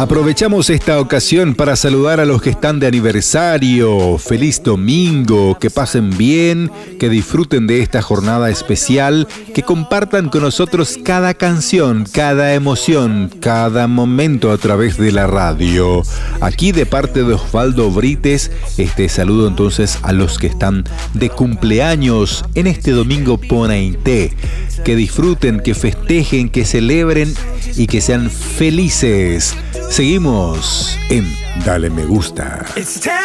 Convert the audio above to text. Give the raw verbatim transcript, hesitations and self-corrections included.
Aprovechamos esta ocasión para saludar a los que están de aniversario. Feliz domingo, que pasen bien, que disfruten de esta jornada especial, que compartan con nosotros cada canción, cada emoción, cada momento a través de la radio. Aquí de parte de Osvaldo Brites, este saludo entonces a los que están de cumpleaños en este domingo Ponaité. Que disfruten, que festejen, que celebren y que sean felices. Seguimos en Dale Me Gusta.